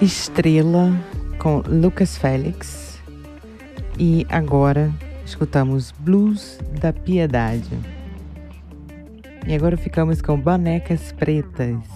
Estrela com Lucas Félix. E agora escutamos Blues da Piedade. E agora ficamos com Bonecas Pretas.